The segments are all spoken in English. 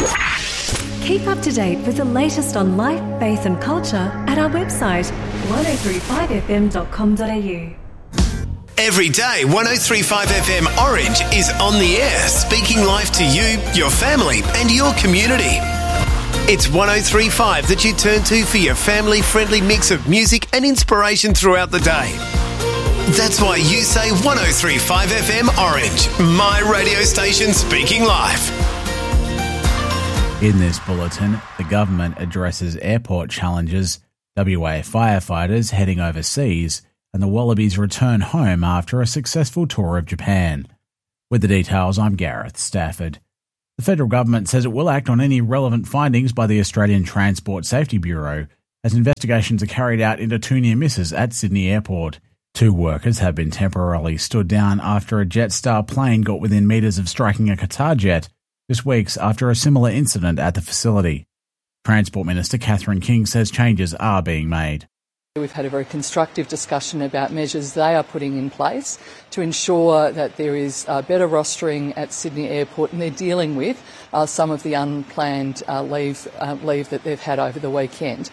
Keep up to date with the latest on life, faith and culture at our website 1035fm.com.au. Every day, 103.5 FM Orange is on the air, speaking life to you, your family and your community. It's 103.5 that you turn to for your family-friendly mix of music and inspiration throughout the day. That's why you say 103.5 FM Orange, my radio station speaking life. In this bulletin, the government addresses airport challenges, WA firefighters heading overseas, and the Wallabies return home after a successful tour of Japan. With the details, I'm Gareth Stafford. The federal government says it will act on any relevant findings by the Australian Transport Safety Bureau as investigations are carried out into two near misses at Sydney Airport. 2 workers have been temporarily stood down after a Jetstar plane got within metres of striking a Qatar jet, just weeks after a similar incident at the facility. Transport Minister Catherine King says changes are being made. We've had a very constructive discussion about measures they are putting in place to ensure that there is better rostering at Sydney Airport, and they're dealing with some of the unplanned leave that they've had over the weekend.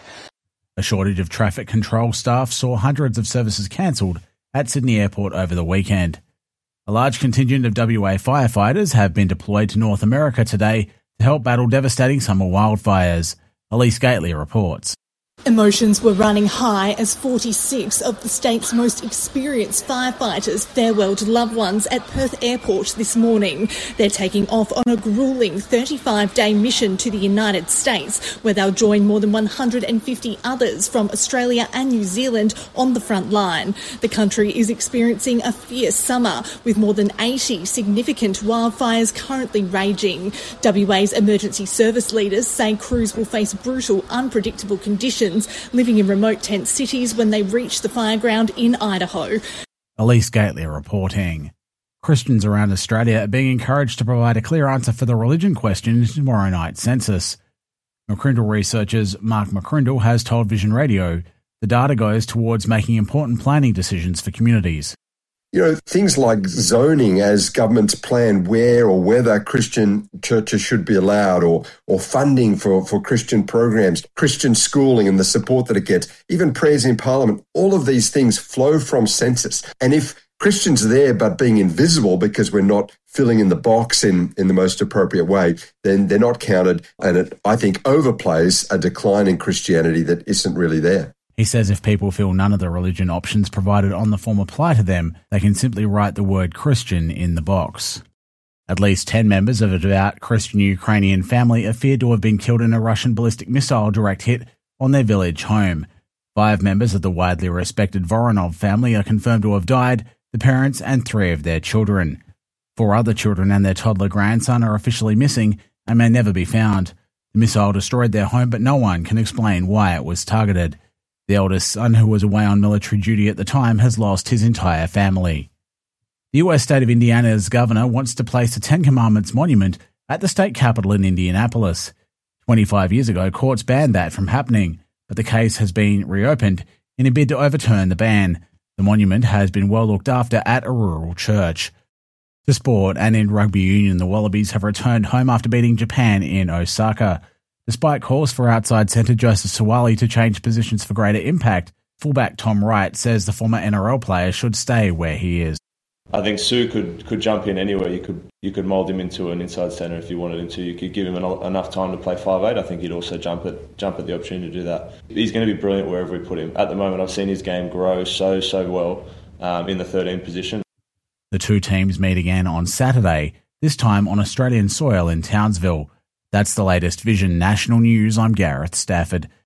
A shortage of traffic control staff saw hundreds of services cancelled at Sydney Airport over the weekend. A large contingent of WA firefighters have been deployed to North America today to help battle devastating summer wildfires. Elise Gately reports. Emotions were running high as 46 of the state's most experienced firefighters farewelled loved ones at Perth Airport this morning. They're taking off on a gruelling 35-day mission to the United States, where they'll join more than 150 others from Australia and New Zealand on the front line. The country is experiencing a fierce summer, with more than 80 significant wildfires currently raging. WA's emergency service leaders say crews will face brutal, unpredictable conditions living in remote tent cities when they reach the fireground in Idaho. Elise Gately reporting. Christians around Australia are being encouraged to provide a clear answer for the religion question in tomorrow night's census. McCrindle researchers Mark McCrindle has told Vision Radio the data goes towards making important planning decisions for communities. You know, things like zoning as governments plan where or whether Christian churches should be allowed, or funding for Christian programs, Christian schooling and the support that it gets, even prayers in Parliament, all of these things flow from census. And if Christians are there but being invisible because we're not filling in the box in the most appropriate way, then they're not counted, and it, I think, overplays a decline in Christianity that isn't really there. He says if people feel none of the religion options provided on the form apply to them, they can simply write the word Christian in the box. At least 10 members of a devout Christian Ukrainian family are feared to have been killed in a Russian ballistic missile direct hit on their village home. 5 members of the widely respected Voronov family are confirmed to have died, the parents and 3 of their children. 4 other children and their toddler grandson are officially missing and may never be found. The missile destroyed their home, but no one can explain why it was targeted. The eldest son, who was away on military duty at the time, has lost his entire family. The US state of Indiana's governor wants to place a Ten Commandments monument at the state capitol in Indianapolis. 25 years ago, courts banned that from happening, but the case has been reopened in a bid to overturn the ban. The monument has been well looked after at a rural church. To sport, and in rugby union, the Wallabies have returned home after beating Japan in Osaka. Despite calls for outside centre Joseph Suwali to change positions for greater impact, fullback Tom Wright says the former NRL player should stay where he is. I think Sue could jump in anywhere. You could mould him into an inside centre if you wanted him to. You could give him enough time to play 5'8". I think he'd also jump at the opportunity to do that. He's going to be brilliant wherever we put him. At the moment, I've seen his game grow so well in the 13 position. The two teams meet again on Saturday, this time on Australian soil in Townsville. That's the latest Vision National News. I'm Gareth Stafford.